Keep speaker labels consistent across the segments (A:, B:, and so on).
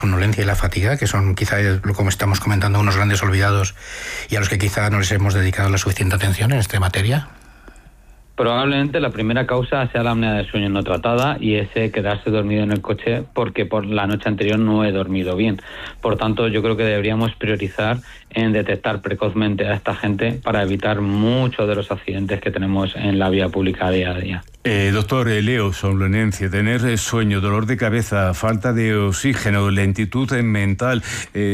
A: somnolencia y la fatiga, que son quizá, como estamos comentando, unos grandes olvidados y a los que quizá no les hemos dedicado la suficiente atención en esta materia?
B: Probablemente la primera causa sea la apnea del sueño no tratada y ese quedarse dormido en el coche porque por la noche anterior no he dormido bien. Por tanto, yo creo que deberíamos priorizar en detectar precozmente a esta gente para evitar muchos de los accidentes que tenemos en la vía pública día a día.
C: Doctor Leo, somnolencia, tener sueño, dolor de cabeza, falta de oxígeno, lentitud mental,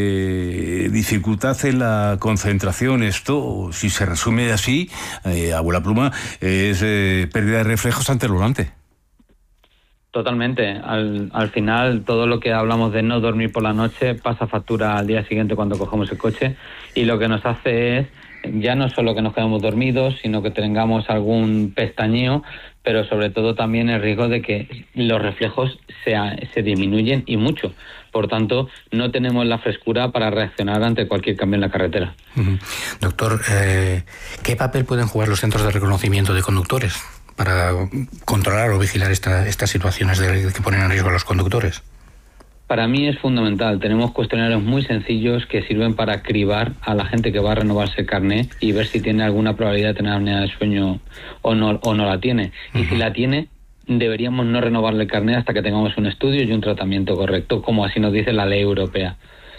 C: dificultad en la concentración, esto, si se resume así, abuela pluma, es pérdida de reflejos ante el volante.
B: Totalmente. Al final, todo lo que hablamos de no dormir por la noche pasa factura al día siguiente cuando cogemos el coche, y lo que nos hace es ya no solo que nos quedemos dormidos, sino que tengamos algún pestañeo, pero sobre todo también el riesgo de que los reflejos se disminuyen y mucho. Por tanto, no tenemos la frescura para reaccionar ante cualquier cambio en la carretera.
A: Doctor, ¿qué papel pueden jugar los centros de reconocimiento de conductores para controlar o vigilar estas situaciones que ponen en riesgo a los conductores?
B: Para mí es fundamental. Tenemos cuestionarios muy sencillos que sirven para cribar a la gente que va a renovarse el carné y ver si tiene alguna probabilidad de tener apnea del sueño o no la tiene. Y si la tiene, deberíamos no renovarle el carné hasta que tengamos un estudio y un tratamiento correcto, como así nos dice la ley europea.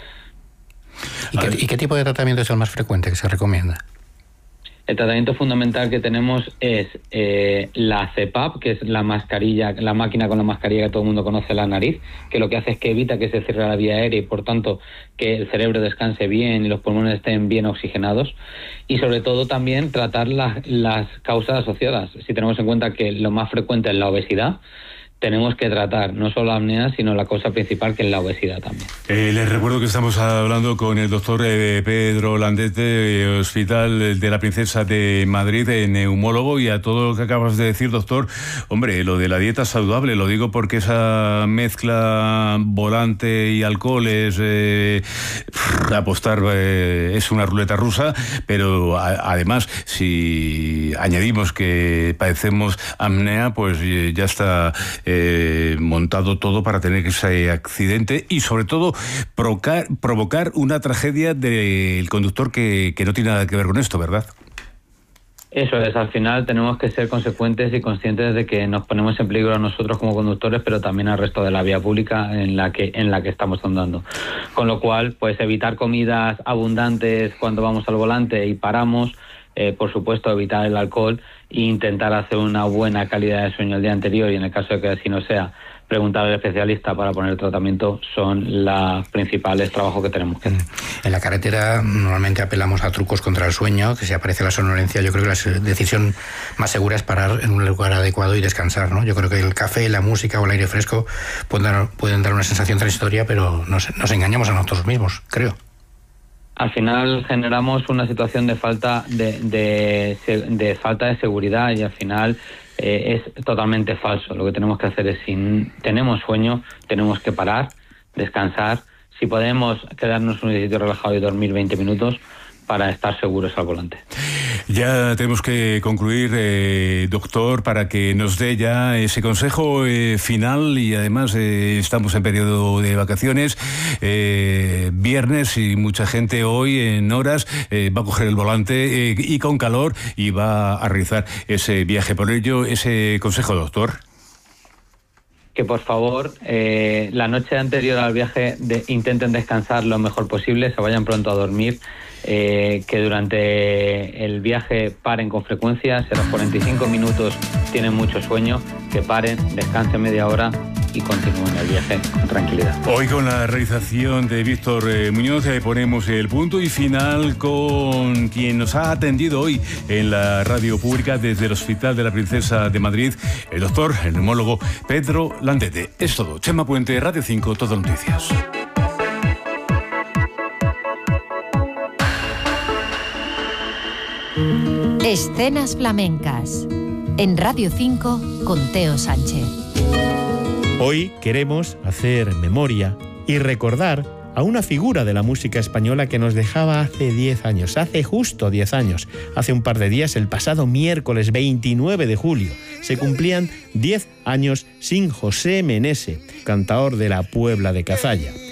A: ¿Y qué tipo de tratamiento es el más frecuente que se recomienda?
B: El tratamiento fundamental que tenemos es la CPAP, que es la mascarilla, la máquina con la mascarilla que todo el mundo conoce en la nariz, que lo que hace es que evita que se cierre la vía aérea y por tanto que el cerebro descanse bien y los pulmones estén bien oxigenados, y sobre todo también tratar las causas asociadas. Si tenemos en cuenta que lo más frecuente es la obesidad, tenemos que tratar no solo la apnea, sino la causa principal, que es la obesidad también.
C: Les recuerdo que estamos hablando con el doctor Pedro Landete, Hospital de la Princesa de Madrid, neumólogo, y a todo lo que acabas de decir, doctor, hombre, lo de la dieta saludable, lo digo porque esa mezcla volante y alcohol es apostar, es una ruleta rusa, pero además, si añadimos que padecemos apnea, pues ya está montado todo para tener ese accidente y sobre todo provocar una tragedia del conductor que no tiene nada que ver con esto, ¿verdad?
B: Eso es, al final tenemos que ser consecuentes y conscientes de que nos ponemos en peligro a nosotros como conductores, pero también al resto de la vía pública en la que estamos andando. Con lo cual, pues evitar comidas abundantes cuando vamos al volante y paramos, por supuesto evitar el alcohol e intentar hacer una buena calidad de sueño el día anterior, y en el caso de que así no sea, preguntar al especialista para poner el tratamiento, son los principales trabajos que tenemos que hacer.
A: En la carretera normalmente apelamos a trucos contra el sueño, que si aparece la somnolencia, yo creo que la decisión más segura es parar en un lugar adecuado y descansar, ¿no? Yo creo que el café, la música o el aire fresco pueden dar una sensación transitoria, pero nos engañamos a nosotros mismos, creo.
B: Al final generamos una situación de falta de falta de seguridad, y al final es totalmente falso. Lo que tenemos que hacer es, si tenemos sueño, tenemos que parar, descansar. Si podemos quedarnos en un sitio relajado y dormir 20 minutos para estar seguros al volante.
C: Ya tenemos que concluir, doctor, para que nos dé ya ese consejo final, y además estamos en periodo de vacaciones, viernes, y mucha gente hoy en horas va a coger el volante y con calor y va a realizar ese viaje. Por ello, ese consejo, doctor.
B: Que por favor, la noche anterior al viaje intenten descansar lo mejor posible, se vayan pronto a dormir, que durante el viaje paren con frecuencia. Si a los 45 minutos tienen mucho sueño, que paren, descansen media hora y continúen el viaje con tranquilidad.
C: Hoy, con la realización de Víctor Muñoz, ponemos el punto y final con quien nos ha atendido hoy en la radio pública desde el Hospital de la Princesa de Madrid, el doctor, el neumólogo Pedro Landete. Es todo. Chema Puente, Radio 5, Todo Noticias.
D: Escenas flamencas en Radio 5 con Teo Sánchez.
E: Hoy queremos hacer memoria y recordar a una figura de la música española que nos dejaba hace 10 años, hace justo 10 años. Hace un par de días, el pasado miércoles 29 de julio, se cumplían 10 años sin José Menese, cantaor de la Puebla de Cazalla.